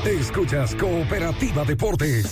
Escuchas Cooperativa Deportes.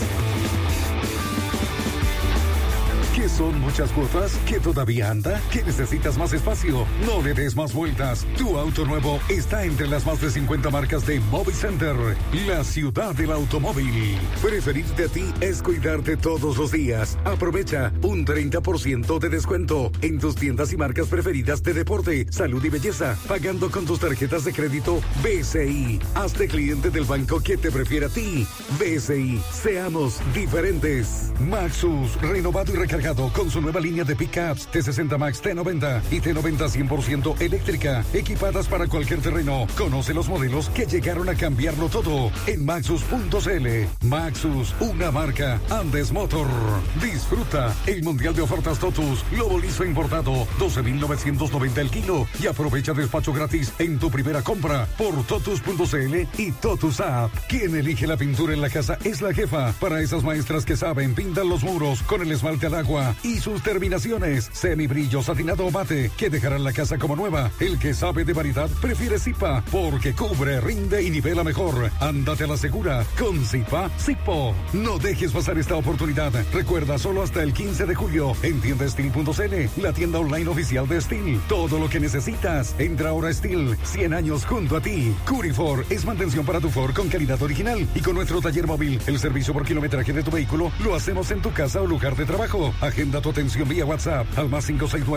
¿Qué son muchas cuotas? ¿Que todavía anda? ¿Que necesitas más espacio? No le des más vueltas. Tu auto nuevo está entre las más de 50 marcas de Movicenter, la ciudad del automóvil. Preferirte a ti es cuidarte todos los días. Aprovecha un 30% de descuento en tus tiendas y marcas preferidas de deporte, salud y belleza, pagando con tus tarjetas de crédito BCI. Hazte cliente del banco que te prefiere a ti. BCI, seamos diferentes. Maxus, renovado y recargado con su nueva línea de pickups T60 Max, T90 y T90 100% eléctrica, equipadas para cualquier terreno. Conoce los modelos que llegaron a cambiarlo todo en Maxus.cl. Maxus, una marca Andes Motor. Disfruta el Mundial de Ofertas Totus, Lobo liso importado, 12,990 el kilo, y aprovecha despacho gratis en tu primera compra por Totus.cl y Totus App. Quien elige la pintura en la casa es la jefa. Para esas maestras que saben, pintan los muros con el esmalte al agua y sus terminaciones, semibrillo, satinado o mate, que dejarán la casa como nueva. El que sabe de variedad prefiere Zipa, porque cubre, rinde y nivela mejor. Ándate a la segura con Zipa Zipo. No dejes pasar esta oportunidad. Recuerda, solo hasta el 15 de julio en tiendasteel.cl, la tienda online oficial de Steel. Todo lo que necesitas. Entra ahora a Steel, 100 años junto a ti. Curifor es mantención para tu Ford con calidad original, y con nuestro taller móvil, el servicio por kilometraje de tu vehículo, lo hacemos en tu casa o lugar de trabajo. Agenda tu atención vía WhatsApp al más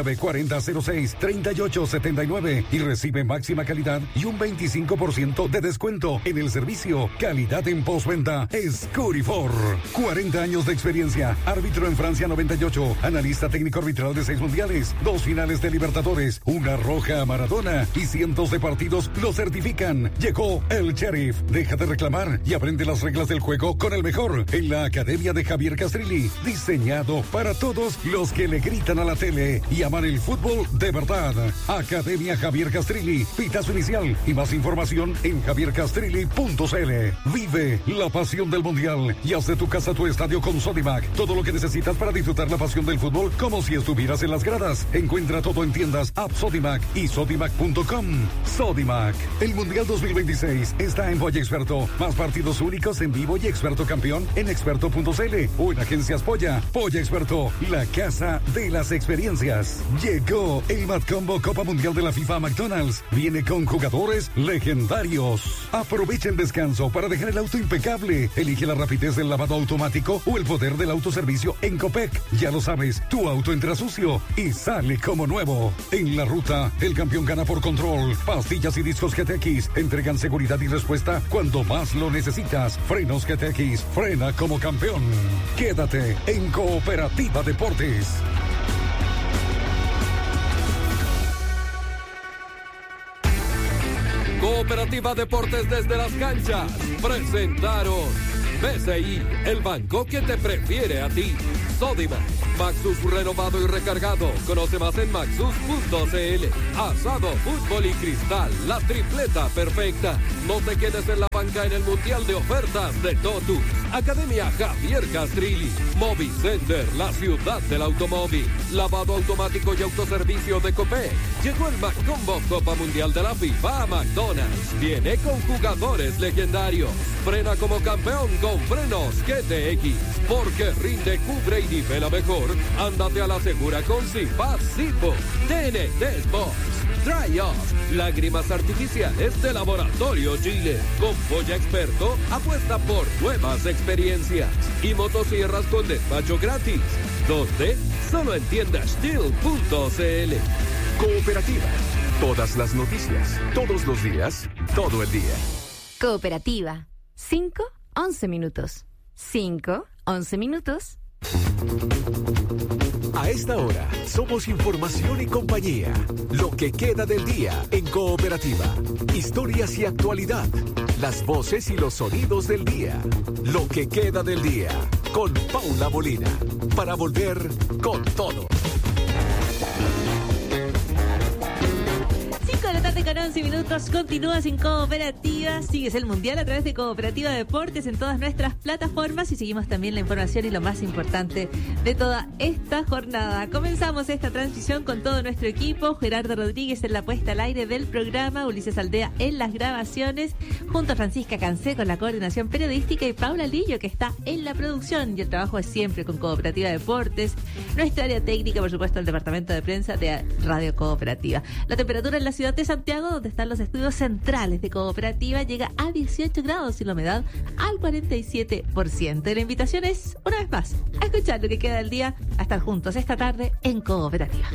569-4006-3879 y recibe máxima calidad y un 25% de descuento en el servicio. Calidad en postventa es Curifor. 40 años de experiencia. Árbitro en Francia 98. Analista técnico arbitral de 6 mundiales, 2 finales de Libertadores, una roja a Maradona y cientos de partidos lo certifican. Llegó el Sheriff. Deja de reclamar y aprende las reglas del juego con el mejor en la Academia de Javier Castrilli. Diseñado para todos los que le gritan a la tele y aman el fútbol de verdad. Academia Javier Castrilli, pitazo inicial y más información en javiercastrilli.cl. Vive la pasión del mundial y haz de tu casa tu estadio con Sodimac. Todo lo que necesitas para disfrutar la pasión del fútbol como si estuvieras en las gradas. Encuentra todo en tiendas App Sodimac y sodimac.com. Sodimac, el Mundial 2026 está en Polla Experto. Más partidos únicos en vivo y experto campeón en experto.cl o en agencias Polla. Polla Experto, la casa de las experiencias. Llegó el Mad Combo Copa Mundial de la FIFA a McDonald's. Viene con jugadores legendarios. Aprovecha el descanso para dejar el auto impecable. Elige la rapidez del lavado automático o el poder del autoservicio en Copec. Ya lo sabes, tu auto entra sucio y sale como nuevo. En la ruta, el campeón gana por control. Pastillas y discos GTX entregan seguridad y respuesta cuando más lo necesitas. Frenos GTX, frena como campeón. Quédate en Cooperativa Deportes. Cooperativa Deportes desde las canchas presentaron BCI, el banco que te prefiere a ti. Sodimac, Maxus renovado y recargado. Conoce más en maxus.cl. Asado, fútbol y cristal, la tripleta perfecta. No te quedes en la banca en el Mundial de Ofertas de Totus. Academia Javier Castrilli. Movicenter, la ciudad del automóvil. Lavado automático y autoservicio de Copec. Llegó el McCombo Copa Mundial de la FIFA a McDonald's. Viene con jugadores legendarios. Frena como campeón con frenos GTX. Porque rinde, cubre y nivela mejor. Ándate a la segura con Zipa Zipo. TNT Sports. Dry Off, lágrimas artificiales de Laboratorio Chile. Con Polla Experto, apuesta por nuevas experiencias. Y motosierras con despacho gratis. ¿Dónde? Solo en tiendasteel.cl. Cooperativa. Todas las noticias, todos los días, todo el día. Cooperativa. 5-11 minutos. 5-11 minutos. A esta hora, somos información y compañía. Lo que queda del día en Cooperativa. Historias y actualidad. Las voces y los sonidos del día. Lo que queda del día. Con Paula Molina. Para volver con todo. 11 minutos, continúas en Cooperativa, sigues el Mundial a través de Cooperativa Deportes en todas nuestras plataformas y seguimos también la información y lo más importante de toda esta jornada. Comenzamos esta transmisión con todo nuestro equipo, Gerardo Rodríguez en la puesta al aire del programa, Ulises Aldea en las grabaciones, junto a Francisca Cancé con la coordinación periodística y Paula Lillo que está en la producción, y el trabajo es siempre con Cooperativa Deportes, nuestra área técnica, por supuesto el departamento de prensa de Radio Cooperativa. La temperatura en la ciudad de Santiago, donde están los estudios centrales de Cooperativa, llega a 18 grados y la humedad al 47%. Y la invitación es, una vez más, a escuchar lo que queda del día, a estar juntos esta tarde en Cooperativa.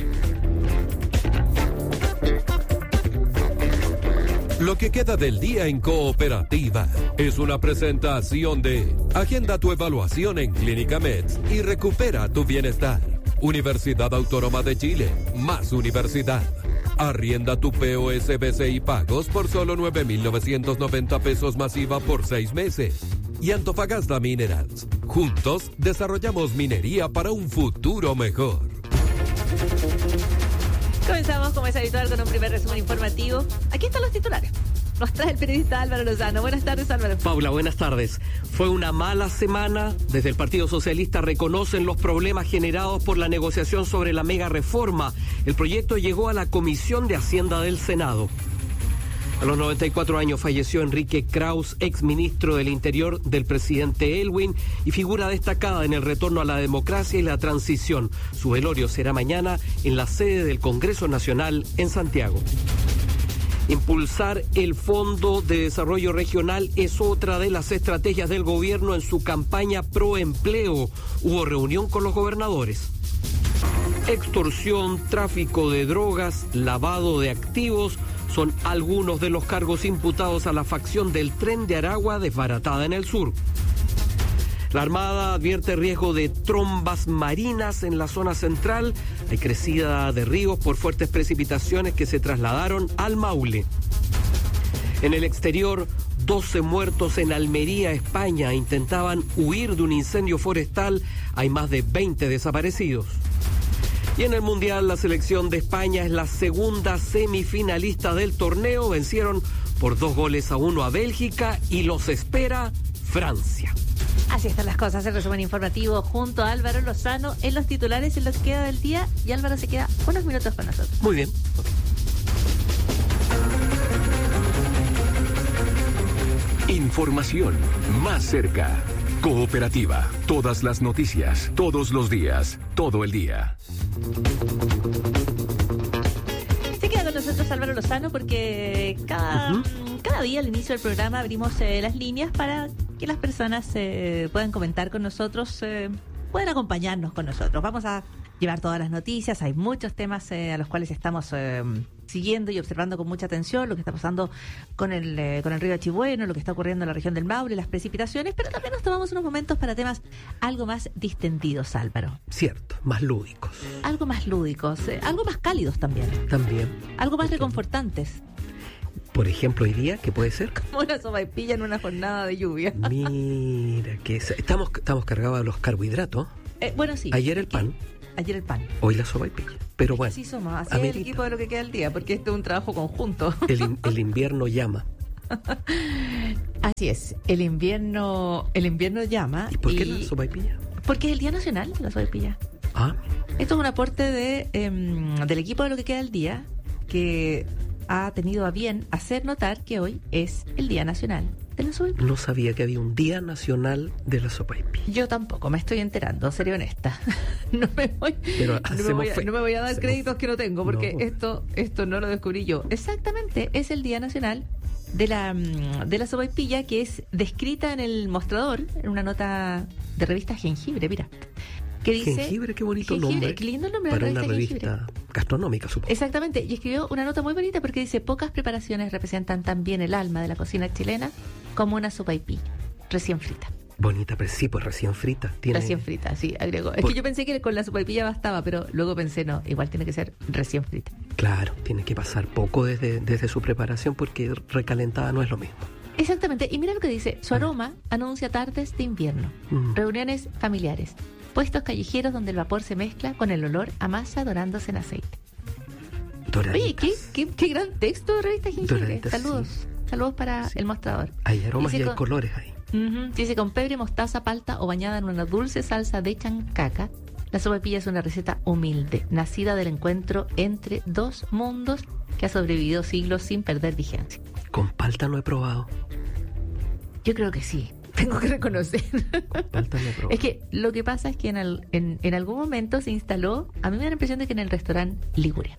Lo que queda del día en Cooperativa es una presentación de Agenda tu evaluación en Clínica Meds y recupera tu bienestar. Universidad Autónoma de Chile, más universidad. Arrienda tu POS, y pagos por solo 9.990 pesos masiva por 6 meses. Y Antofagasta Minerals. Juntos desarrollamos minería para un futuro mejor. Comenzamos, como es habitual, con un primer resumen informativo. Aquí están los titulares. Nos trae el periodista Álvaro Lozano. Buenas tardes, Álvaro. Paula, buenas tardes. Fue una mala semana. Desde el Partido Socialista reconocen los problemas generados por la negociación sobre la mega reforma. El proyecto llegó a la Comisión de Hacienda del Senado. A los 94 años falleció Enrique Kraus, exministro del Interior del presidente Elwin y figura destacada en el retorno a la democracia y la transición. Su velorio será mañana en la sede del Congreso Nacional en Santiago. Impulsar el Fondo de Desarrollo Regional es otra de las estrategias del gobierno en su campaña pro empleo. Hubo reunión con los gobernadores. Extorsión, tráfico de drogas, lavado de activos son algunos de los cargos imputados a la facción del Tren de Aragua desbaratada en el sur. La Armada advierte riesgo de trombas marinas en la zona central. Hay crecida de ríos por fuertes precipitaciones que se trasladaron al Maule. En el exterior, 12 muertos en Almería, España. Intentaban huir de un incendio forestal. Hay más de 20 desaparecidos. Y en el Mundial, la selección de España es la segunda semifinalista del torneo. Vencieron por 2-1 a Bélgica y los espera Francia. Así están las cosas, el resumen informativo junto a Álvaro Lozano en los titulares en lo que queda del día, y Álvaro se queda unos minutos con nosotros. Muy bien. Información más cerca. Cooperativa. Todas las noticias, todos los días, todo el día. Se queda con nosotros Álvaro Lozano porque cada día al inicio del programa abrimos las líneas para que las personas puedan comentar con nosotros, puedan acompañarnos con nosotros. Vamos a llevar todas las noticias, hay muchos temas a los cuales estamos siguiendo y observando con mucha atención, lo que está pasando con el río Achigüeno, lo que está ocurriendo en la región del Maule, las precipitaciones, pero también nos tomamos unos momentos para temas algo más distendidos, Álvaro. Cierto, más lúdicos. Algo más lúdicos, algo más cálidos también. También. Algo más reconfortantes. Por ejemplo, hoy día, ¿qué puede ser? Como una sopaipilla en una jornada de lluvia. Mira, que estamos cargados de los carbohidratos. Bueno, sí. Ayer el pan. Ayer el pan. Hoy la sopaipilla. Pero bueno. Así somos, así es el equipo de lo que queda del día, porque esto es un trabajo conjunto. El invierno llama. Así es, el invierno llama. ¿Y por qué la sopaipilla? Porque es el Día Nacional de la sopaipilla. Ah. Esto es un aporte del equipo de lo que queda del día, que ha tenido a bien hacer notar que hoy es el Día Nacional de la sopaipilla. No sabía que había un Día Nacional de la sopaipilla. Yo tampoco, me estoy enterando, seré honesta. No me voy a dar créditos que no tengo, porque esto no lo descubrí yo. Exactamente, es el Día Nacional de la sopaipilla, que es descrita en el mostrador, en una nota de revista Jengibre, mira. Que dice, Jengibre, qué bonito nombre. Qué lindo el nombre para de la una revista gastronómica, supongo. Exactamente, y escribió una nota muy bonita porque dice: pocas preparaciones representan tan bien el alma de la cocina chilena como una sopaipilla recién frita. Bonita, pero sí, pues recién frita. Recién frita, sí, agregó. Es que yo pensé que con la sopaipilla bastaba, pero luego pensé, no, igual tiene que ser recién frita. Claro, tiene que pasar poco desde su preparación, porque recalentada no es lo mismo. Exactamente, y mira lo que dice: su aroma anuncia tardes de invierno, reuniones familiares, puestos callejeros donde el vapor se mezcla con el olor a masa dorándose en aceite. Oye, qué gran texto de Revista Jengibre. Doraditas, Saludos. sí. Saludos para el mostrador. Hay aromas Dice y hay colores ahí. Dice con pebre, mostaza, palta o bañada en una dulce salsa de chancaca. La sopaipilla es una receta humilde, nacida del encuentro entre dos mundos que ha sobrevivido siglos sin perder vigencia. Con palta no he probado. Yo creo que sí, tengo que reconocer. Con palta no he probado. Es que lo que pasa es que en algún momento se instaló, a mí me da la impresión de que en el restaurante Liguria,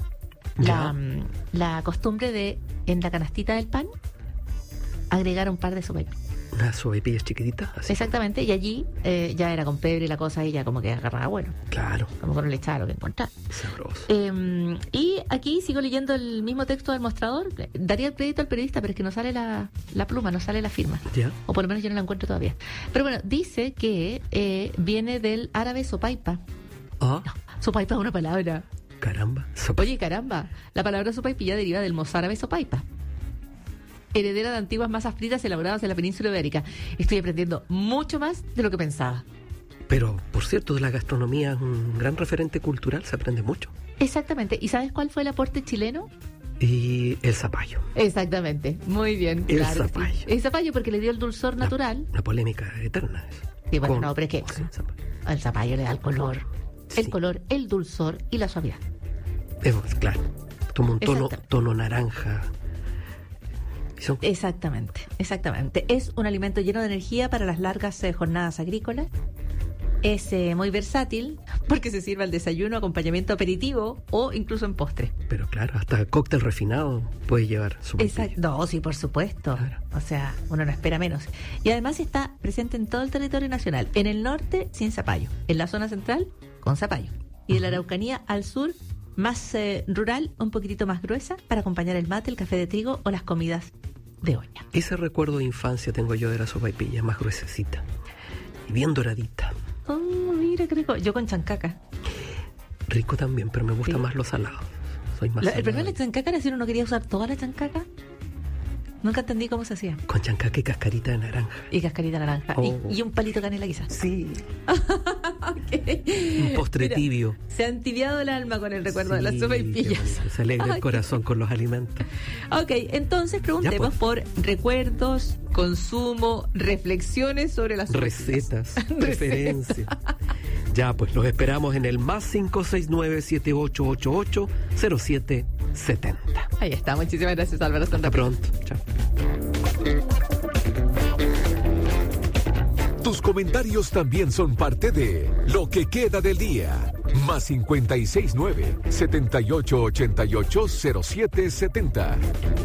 la costumbre de, en la canastita del pan, agregar un par de sopaipillas. Unas sopaipillas chiquititas, así. Exactamente, y allí ya era con pebre y la cosa, y ya como que agarraba bueno. Claro. Como con le echaba lo que encontraba. Sabroso. Y aquí sigo leyendo el mismo texto del mostrador. Daría el crédito al periodista, pero es que no sale la pluma, no sale la firma. ¿Ya? O por lo menos yo no la encuentro todavía. Pero bueno, dice que viene del árabe sopaipa. Ah, No, sopaipa es una palabra. caramba. Oye, caramba, la palabra sopaipilla deriva del mozárabe sopaipa, heredera de antiguas masas fritas elaboradas en la península ibérica. Estoy aprendiendo mucho más de lo que pensaba. Pero, por cierto, de la gastronomía es un gran referente cultural, se aprende mucho. Exactamente. ¿Y sabes cuál fue el aporte chileno? Y el zapallo. Exactamente. Muy bien. El claro que zapallo. sí. El zapallo porque le dio el dulzor natural. Una polémica eterna. Eso. Sí, bueno, Con no, pero es que o sin zapallo. al zapallo le da el color. Sí. El color, el dulzor y la suavidad. Eso, claro. Toma un Exactamente. tono naranja. Y son Exactamente. Es un alimento lleno de energía para las largas jornadas agrícolas. Es muy versátil porque se sirve al desayuno, acompañamiento aperitivo o incluso en postre. Pero claro, hasta cóctel refinado puede llevar su Exacto. No, sí, por supuesto. Claro. O sea, uno no espera menos. Y además está presente en todo el territorio nacional. En el norte, sin zapallo. En la zona central, con zapallo. Y de la Araucanía al sur, más rural, un poquitito más gruesa, para acompañar el mate, el café de trigo o las comidas de olla. Ese recuerdo de infancia tengo yo de la sopaipilla, más gruesecita y bien doradita. Oh, mira qué rico. Yo con chancaca. Rico también, pero me gusta Sí. más lo salado. Soy más El salado. problema de la chancaca era si uno no quería usar toda la chancaca. Nunca entendí cómo se hacía. Con chancaca y cascarita de naranja. Y cascarita naranja. Oh. Y un palito de canela quizás. Sí. Un postre Mira, tibio. Se ha entibiado el alma con el recuerdo de las Sí, sopaipillas. qué bonito. Se alegra Ay, el corazón con los alimentos. Ok, entonces preguntemos Ya, por recuerdos, consumo, reflexiones sobre las sopaipillas. Recetas, preferencias. Ya, pues los esperamos en el más 569-7888-0770. Ahí está, muchísimas gracias Álvaro. Hasta pronto. Chao. Tus comentarios también son parte de Lo que queda del día. Más 569-7888-0770.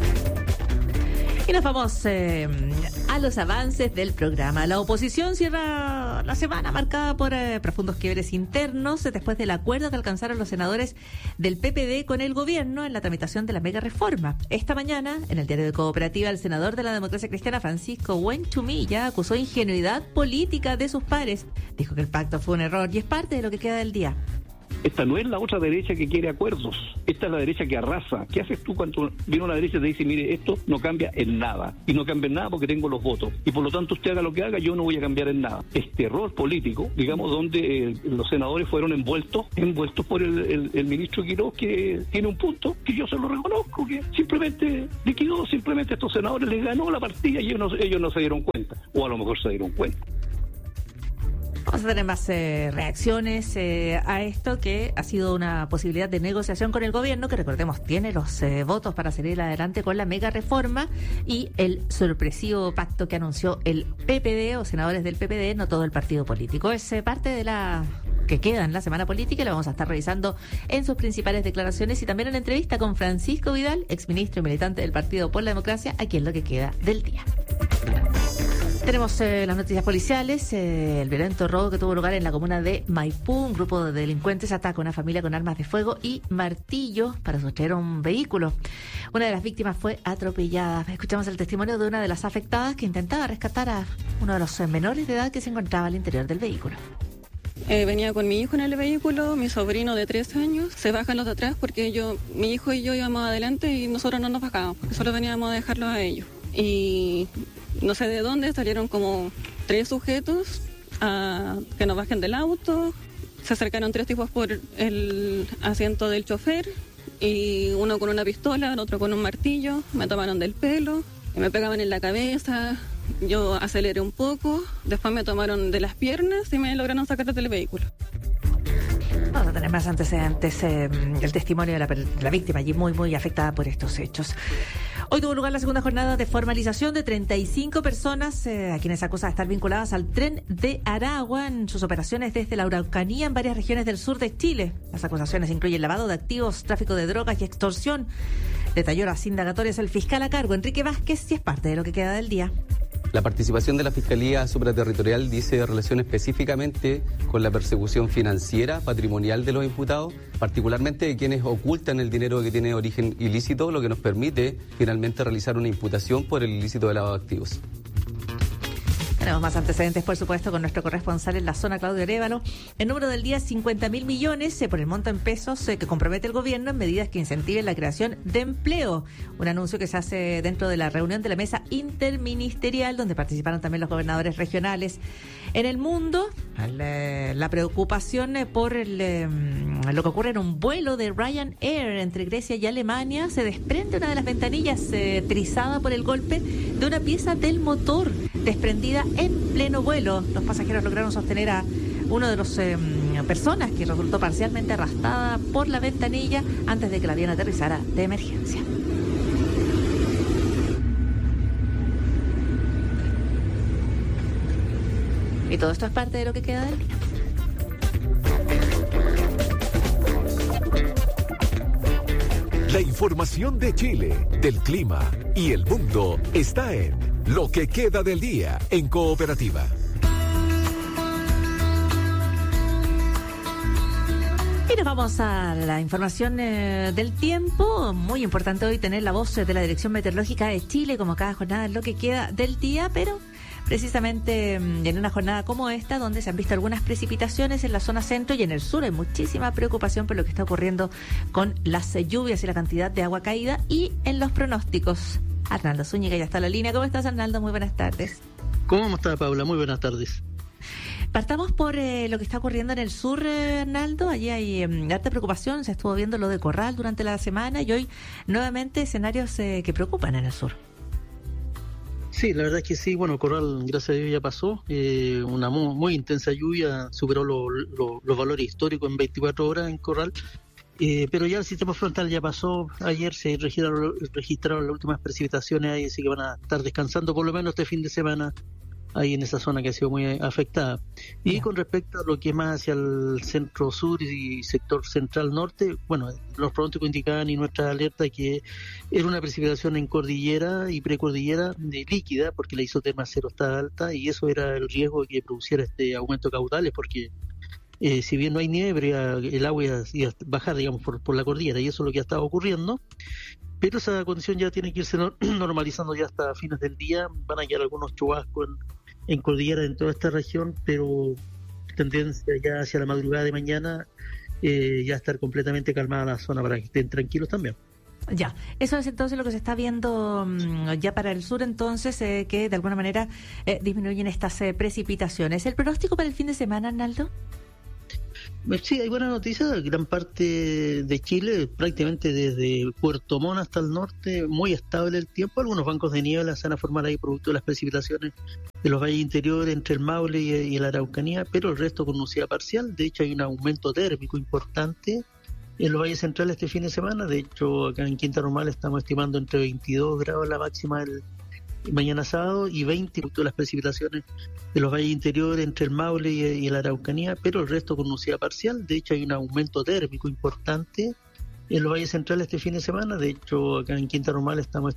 Y nos vamos a los avances del programa. La oposición cierra la semana marcada por profundos quiebres internos después del acuerdo que alcanzaron los senadores del PPD con el gobierno en la tramitación de la mega reforma. Esta mañana, en el diario de Cooperativa, el senador de la Democracia Cristiana, Francisco Buenchumilla, acusó ingenuidad política de sus pares. Dijo que el pacto fue un error y es parte de lo que queda del día. Esta no es la otra derecha que quiere acuerdos. Esta es la derecha que arrasa. ¿Qué haces tú cuando viene una derecha y te dice, mire, esto no cambia en nada? Y no cambia en nada porque tengo los votos. Y por lo tanto usted haga lo que haga, yo no voy a cambiar en nada. Este error político, digamos, donde los senadores fueron envueltos por el ministro Quiroz, que tiene un punto que yo se lo reconozco, que simplemente liquidó, simplemente a estos senadores les ganó la partida y ellos no se dieron cuenta. O a lo mejor se dieron cuenta. Vamos a tener más reacciones a esto, que ha sido una posibilidad de negociación con el gobierno, que recordemos tiene los votos para salir adelante con la mega reforma, y el sorpresivo pacto que anunció el PPD o senadores del PPD, no todo el partido político. Es parte de la que queda en la semana política y lo vamos a estar revisando en sus principales declaraciones y también en la entrevista con Francisco Vidal, exministro y militante del Partido por la Democracia, aquí en lo que queda del día. Tenemos las noticias policiales, el violento robo que tuvo lugar en la comuna de Maipú. Un grupo de delincuentes ataca a una familia con armas de fuego y martillos para sustraer un vehículo. Una de las víctimas fue atropellada. Escuchamos el testimonio de una de las afectadas que intentaba rescatar a uno de los menores de edad que se encontraba al interior del vehículo. Venía con mi hijo en el vehículo, mi sobrino de 3 años, se bajan los de atrás porque mi hijo y yo íbamos adelante y nosotros no nos bajábamos, porque solo veníamos a dejarlos a ellos. Y no sé de dónde salieron como 3 sujetos a que nos bajen del auto, se acercaron 3 tipos por el asiento del chofer y uno con una pistola, el otro con un martillo, me tomaron del pelo, me pegaban en la cabeza, yo aceleré un poco, después me tomaron de las piernas y me lograron sacar del vehículo. Vamos a tener más antecedentes, el testimonio de la víctima allí muy afectada por estos hechos. Hoy tuvo lugar la segunda jornada de formalización de 35 personas a quienes acusa de estar vinculadas al Tren de Aragua en sus operaciones desde la Araucanía en varias regiones del sur de Chile. Las acusaciones incluyen lavado de activos, tráfico de drogas y extorsión. Detalló las indagatorias el fiscal a cargo, Enrique Vázquez, y es parte de lo que queda del día. La participación de la Fiscalía Supraterritorial dice relación específicamente con la persecución financiera, patrimonial de los imputados, particularmente de quienes ocultan el dinero que tiene origen ilícito, lo que nos permite finalmente realizar una imputación por el ilícito de lavado de activos. Tenemos más antecedentes, por supuesto, con nuestro corresponsal en la zona, Claudio Arévalo. El número del día es 50.000 millones por el monto en pesos que compromete el gobierno en medidas que incentiven la creación de empleo. Un anuncio que se hace dentro de la reunión de la mesa interministerial, donde participaron también los gobernadores regionales. En el mundo, la preocupación por lo que ocurre en un vuelo de Ryanair entre Grecia y Alemania. Se desprende una de las ventanillas trizada por el golpe de una pieza del motor desprendida en pleno vuelo. Los pasajeros lograron sostener a uno de los personas que resultó parcialmente arrastrada por la ventanilla antes de que el avión aterrizara de emergencia. Y todo esto es parte de lo que queda del día. La información de Chile, del clima y el mundo está en Lo que queda del día en Cooperativa. Y nos vamos a la información del tiempo. Muy importante hoy tener la voz de la Dirección Meteorológica de Chile, como cada jornada en lo que queda del día, pero precisamente en una jornada como esta, donde se han visto algunas precipitaciones en la zona centro y en el sur. Hay muchísima preocupación por lo que está ocurriendo con las lluvias y la cantidad de agua caída y en los pronósticos. Arnaldo Zúñiga ya está en la línea. ¿Cómo estás, Arnaldo? Muy buenas tardes. ¿Cómo está, Paula? Muy buenas tardes. Partamos por lo que está ocurriendo en el sur, Arnaldo. Allí hay harta preocupación. Se estuvo viendo lo de Corral durante la semana y hoy nuevamente escenarios que preocupan en el sur. Sí, la verdad es que sí. Bueno, Corral, gracias a Dios, ya pasó. Una muy intensa lluvia, superó los valores históricos en 24 horas en Corral. Pero ya el sistema frontal ya pasó. Ayer se registraron las últimas precipitaciones ahí, así que van a estar descansando por lo menos este fin de semana ahí en esa zona que ha sido muy afectada. Y con respecto a lo que es más hacia el centro sur y sector central norte, bueno, los pronósticos indicaban y nuestra alerta que era una precipitación en cordillera y precordillera líquida, porque la isoterma cero está alta y eso era el riesgo de que produciera este aumento de caudales, porque si bien no hay nieve, el agua iba a bajar, digamos, por la cordillera, y eso es lo que ha estado ocurriendo. Pero esa condición ya tiene que irse normalizando ya hasta fines del día. Van a quedar algunos chubascos en cordillera en toda esta región, pero tendencia ya hacia la madrugada de mañana ya estar completamente calmada la zona para que estén tranquilos también. Ya, eso es entonces lo que se está viendo ya para el sur, entonces, que de alguna manera disminuyen estas precipitaciones. ¿El pronóstico para el fin de semana, Arnaldo? Sí, hay buena noticia. Gran parte de Chile, prácticamente desde Puerto Montt hasta el norte, muy estable el tiempo. Algunos bancos de niebla se van a formar ahí producto de las precipitaciones de los valles interiores entre el Maule y la Araucanía, pero el resto con nubosidad parcial. De hecho, hay un aumento térmico importante en los valles centrales este fin de semana. De hecho, acá en Quinta Normal estamos estimando entre 22 grados la máxima mañana sábado y 20 de las precipitaciones de los valles interiores entre el Maule y la Araucanía, pero el resto con nubosidad parcial. De hecho, hay un aumento térmico importante en los valles centrales este fin de semana. De hecho, acá en Quinta Normal estamos